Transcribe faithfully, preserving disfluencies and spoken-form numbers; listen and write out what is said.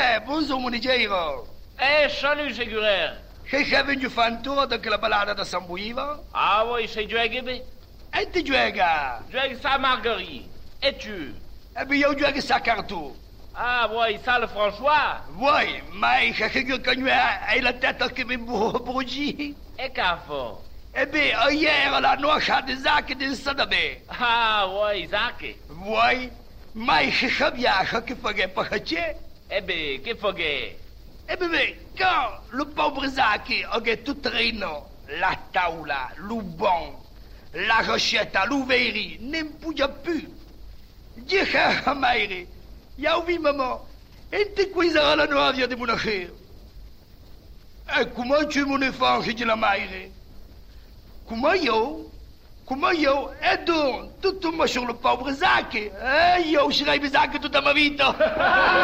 Eh, bonjour Monigero. Eh, salut, Ségurer. Che che venu fa un tour de la balada da San Buiva? Ah oui, c'est Jueg, beh. E ti gioca? Jueg sa Marguerite. Et tu? Eh bien, io gioco sa cartu. Ah oui, ça le François. Vuoi, ma che che io cagno hai la testa che mi bruci? Et cafo. Eh bien, ieri la noce di Isaac di Sadabe. Ah oui, Isaac. Vuoi? Ma che che viaggio che fa che c'è? Eh ben, che foghe? Eh bien, quand le pauvre Isaac a tutto rino, la tavola, le bon, la roscetta, l'uveri, non pouvait più. Dice a Maire, io ho visto mamma, e ti qui sarà la nuova di monachero. E come c'è mon fange di la Maire? Come io? Come io? E donc, tutto ma sur le pauvre Isaac. Eh, io sarei Isaac tutta la vita.